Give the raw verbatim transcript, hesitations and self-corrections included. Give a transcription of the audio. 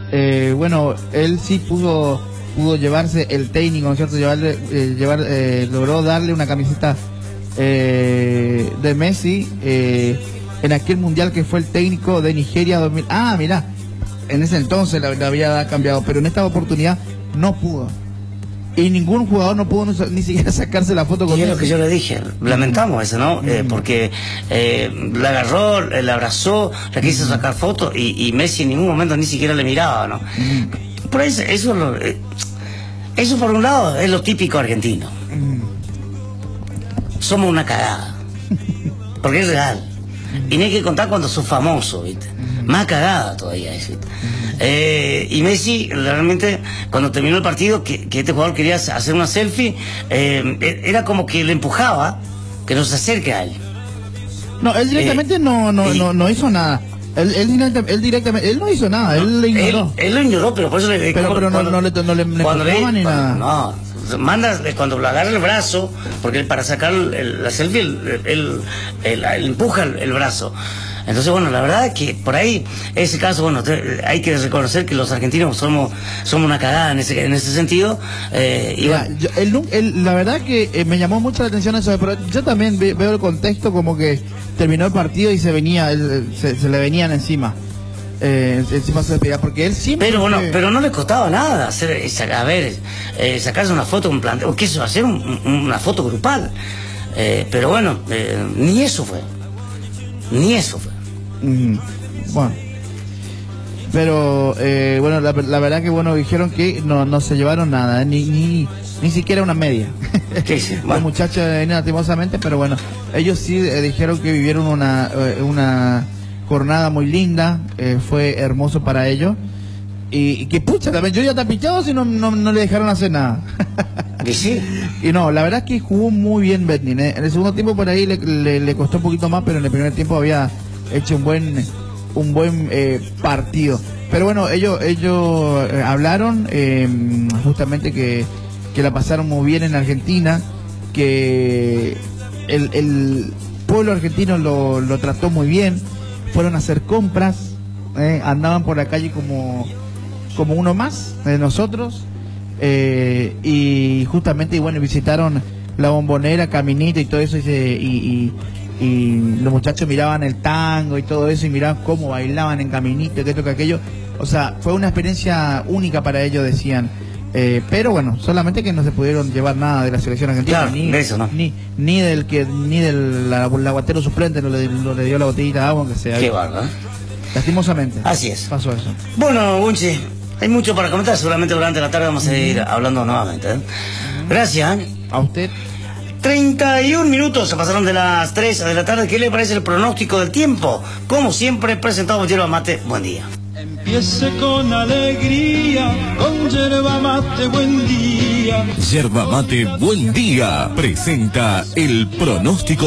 eh, bueno, él sí pudo pudo llevarse el técnico, ¿no es cierto? Llevarle, eh, llevar, eh, logró darle una camiseta eh, de Messi eh, en aquel mundial que fue el técnico de Nigeria dos mil. Ah, mirá, en ese entonces la, la había cambiado, pero en esta oportunidad no pudo. Y ningún jugador no pudo ni siquiera sacarse la foto con él. Y es Messi. lo que yo le dije, lamentamos eso, ¿no? Mm. Eh, porque eh, la agarró, la abrazó, la quiso mm. sacar fotos y, y Messi en ningún momento ni siquiera le miraba, ¿no? Mm. Por eso, eso, lo, eh, eso por un lado es lo típico argentino. Mm. Somos una cagada. Porque es real. Mm. Y no hay que contar cuando sos famoso, ¿viste? Mm. Más cagada todavía es, ¿viste? Eh, y Messi realmente cuando terminó el partido que, que este jugador quería hacer una selfie, eh, era como que le empujaba que no se acerque a él. No, él directamente eh, no, no, y, no, no hizo nada. Él, él, directa, él directamente, él no hizo nada, no, él le ignoró. Él, él lo ignoró, pero por eso le Pero, pero cuando, no, no le, no le, le cuando le, ni cuando, nada. No, manda cuando lo agarra el brazo, porque él para sacar el, el, la selfie él, él, él, él empuja el, el brazo. Entonces, bueno, la verdad es que por ahí, ese caso, bueno, te, hay que reconocer que los argentinos somos somos una cagada en ese en ese sentido. Eh, y Mira, bueno. yo, el, el, la verdad que eh, me llamó mucho la atención eso, pero yo también ve, veo el contexto como que terminó el partido y se venía, él, se, se le venían encima. Eh, encima se despedía, porque él siempre... Pero bueno, pero no le costaba nada hacer, a ver, eh, sacarse una foto, un planteo, ¿qué eso? Hacer un, una foto grupal. Eh, pero bueno, eh, ni eso fue. Ni eso fue. Mm, bueno, pero eh, bueno, la, la verdad que bueno, dijeron que no, no se llevaron nada, ni ni, ni siquiera una media. Sí, sí, bueno. Los muchachos venían lastimosamente, pero bueno, ellos sí eh, dijeron que vivieron una, eh, una jornada muy linda, eh, fue hermoso para ellos. Y, y que pucha, también yo ya te pichado si no, no, no le dejaron hacer nada. ¿Y sí? Y no, la verdad es que jugó muy bien Betnin, ¿eh? En el segundo tiempo por ahí le, le, le costó un poquito más, pero en el primer tiempo había hecho un buen un buen eh, partido. Pero bueno, ellos ellos eh, hablaron eh, justamente que, que la pasaron muy bien en Argentina, que el, el pueblo argentino lo, lo trató muy bien, fueron a hacer compras, eh, andaban por la calle como, como uno más de nosotros, eh, y justamente y bueno, visitaron la Bombonera, Caminito y todo eso, y, se, y, y y los muchachos miraban el tango y todo eso y miraban cómo bailaban en Caminito, que esto, que aquello. O sea, fue una experiencia única para ellos, decían. Eh, pero bueno, solamente que no se pudieron llevar nada de la selección argentina, claro, ni, de eso, ¿no? ni ni del que ni del la, el aguatero suplente no le, no le dio la botellita de agua, aunque sea. Qué bárbaro. Lastimosamente. Así es. Pasó eso. Bueno, Bunchi, hay mucho para comentar. Seguramente durante la tarde vamos a ir uh-huh. hablando nuevamente. ¿eh? Uh-huh. Gracias. A usted. treinta y un minutos se pasaron de las tres de la tarde. ¿Qué le parece el pronóstico del tiempo? Como siempre, presentado por Yerba Mate. Buen día. Empiece con alegría, con Yerba Mate, buen día. Yerba Mate, buen día. Presenta el pronóstico